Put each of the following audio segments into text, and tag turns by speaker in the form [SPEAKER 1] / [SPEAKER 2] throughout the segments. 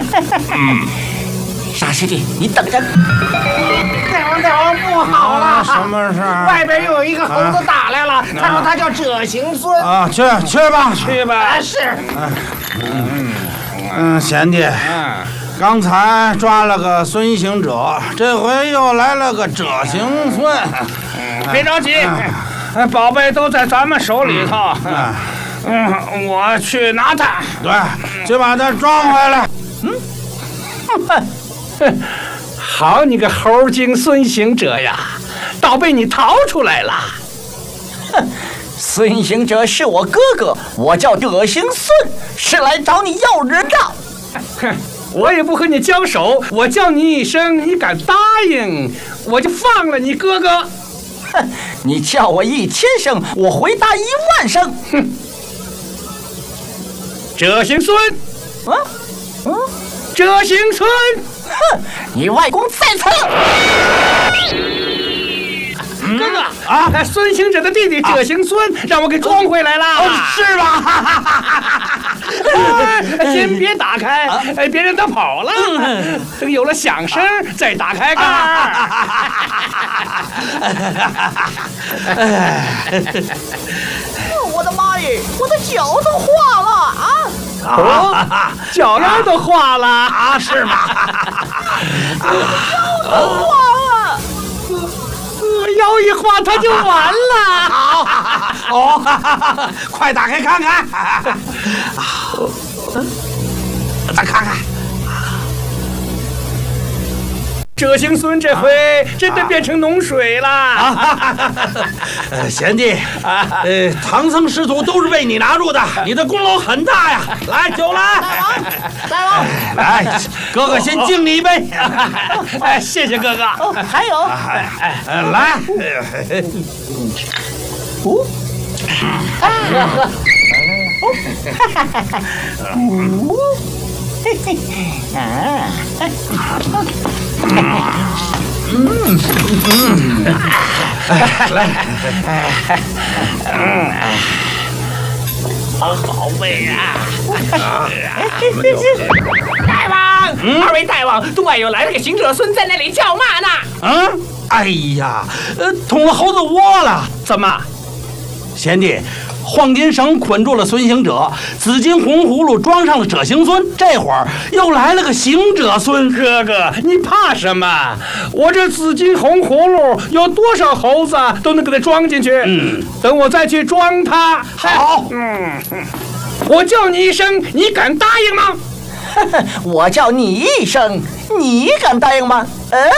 [SPEAKER 1] 傻师弟，你等着！
[SPEAKER 2] 大王不好了！
[SPEAKER 3] 什么事儿？
[SPEAKER 2] 外边又有一个猴子打来了，他说他叫者行孙。
[SPEAKER 3] 去吧。
[SPEAKER 2] 是。
[SPEAKER 3] 贤弟。刚才抓了个孙行者，这回又来了个者行孙。
[SPEAKER 4] 别着急，宝贝都在咱们手里头。我去拿它。
[SPEAKER 3] 对，去把它装回来。
[SPEAKER 4] 好你个猴精孙行者呀，倒被你逃出来了。
[SPEAKER 1] 哼，孙行者是我哥哥，我叫者行孙，是来找你要人的。
[SPEAKER 4] 哼，我也不和你交手，我叫你一声，你敢答应，我就放了你哥哥。
[SPEAKER 1] 哼，你叫我1000声，我回答10000声。
[SPEAKER 4] 哼，者行孙，者行孙，
[SPEAKER 1] 哼，你外公在此。
[SPEAKER 4] 哥哥孙行者的弟弟者行孙让我给装回来了。
[SPEAKER 1] 是吗？
[SPEAKER 4] 先别打开，别人都跑了。等有了响声再打开盖。
[SPEAKER 1] 我的妈耶，我的脚都化了
[SPEAKER 4] 脚丫都化了
[SPEAKER 3] 是吗？
[SPEAKER 1] 脚都化了。
[SPEAKER 4] 腰一化它就完了。
[SPEAKER 3] 好，快打开看看。咱看看。
[SPEAKER 4] 者行孙这回真的变成脓水了。
[SPEAKER 3] 贤弟，唐僧师徒都是被你拿住的，你的功劳很大呀！来，酒来。
[SPEAKER 1] 大王，
[SPEAKER 3] 来，哥哥先敬你一杯。
[SPEAKER 4] 谢谢哥哥。
[SPEAKER 1] 还有，
[SPEAKER 3] 来。来，
[SPEAKER 4] 好味啊！
[SPEAKER 2] 大王，二位大王，东外又来了个行者孙，在那里叫骂呢。
[SPEAKER 3] 哎呀，捅了猴子窝了！
[SPEAKER 4] 怎么？
[SPEAKER 3] 贤弟，黄金绳捆住了孙行者，紫金红葫芦装上了者行孙，这会儿又来了个行者孙。
[SPEAKER 4] 哥哥，你怕什么？我这紫金红葫芦有多少猴子都能给它装进去。等我再去装它。
[SPEAKER 3] 好。
[SPEAKER 4] 我叫你一声，你敢答应吗？
[SPEAKER 1] 我叫你一声，你敢答应吗？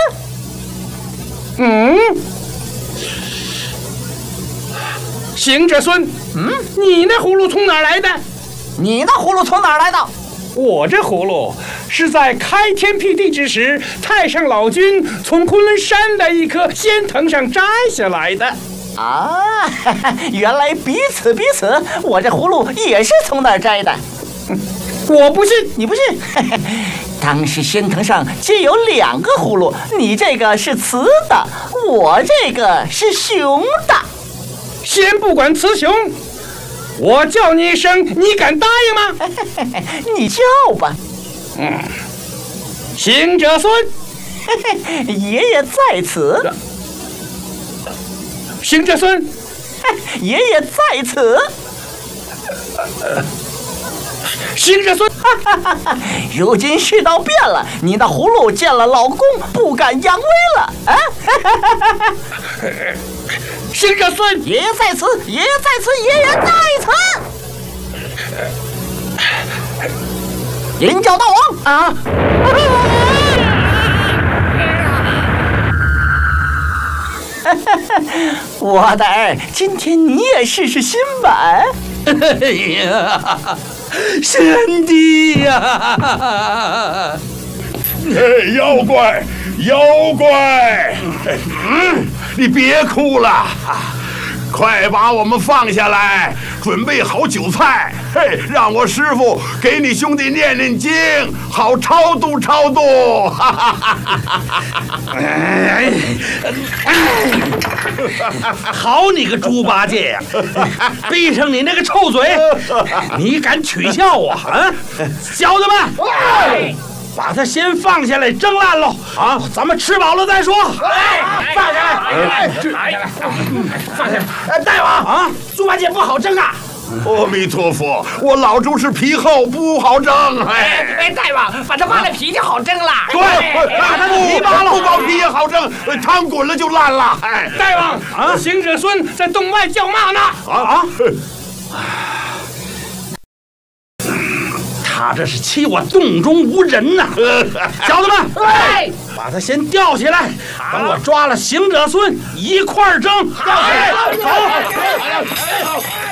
[SPEAKER 4] 行者孙，你那葫芦从哪儿来的？
[SPEAKER 1] 你那葫芦从哪儿来的？
[SPEAKER 4] 我这葫芦是在开天辟地之时，太上老君从昆仑山的一棵仙藤上摘下来的。
[SPEAKER 1] 原来彼此，我这葫芦也是从那儿摘的。
[SPEAKER 4] 我不信，
[SPEAKER 1] 你不信？当时仙藤上皆有2个葫芦，你这个是雌的，我这个是雄的。
[SPEAKER 4] 先不管雌雄，我叫你一声，你敢答应吗？
[SPEAKER 1] 你叫吧。
[SPEAKER 4] 行者孙，
[SPEAKER 1] 爷爷在此。
[SPEAKER 4] 行者孙，
[SPEAKER 1] 爷爷在此。
[SPEAKER 4] 行者孙，
[SPEAKER 1] 如今世道变了，你那葫芦见了老公不敢扬威了啊！
[SPEAKER 4] 行者孙，
[SPEAKER 1] 爷爷在此，爷爷在此，爷爷在此。领教大王啊！我的儿，今天你也试试新版。
[SPEAKER 3] 哎呀，贤弟呀！
[SPEAKER 5] 妖怪，你别哭了，快把我们放下来，准备好酒菜，让我师傅给你兄弟念念经，好超度。
[SPEAKER 3] 好你个猪八戒呀！闭上你那个臭嘴！你敢取笑我啊？小子们， 把他先放下来蒸烂喽！啊，咱们吃饱了再说。
[SPEAKER 2] 放下来！放下来！大王啊，猪八戒不好蒸啊！
[SPEAKER 5] 阿弥陀佛，我老猪是皮厚，不好蒸。
[SPEAKER 2] 大王，把它扒了皮就好蒸了。
[SPEAKER 5] 对，把它皮扒了，不剥皮也好蒸，汤滚了就烂了。
[SPEAKER 4] 大王啊，行者孙在洞外叫骂呢。
[SPEAKER 3] 他这是欺我洞中无人呐！小子们，把他先吊起来，等我抓了行者孙一块儿蒸。走。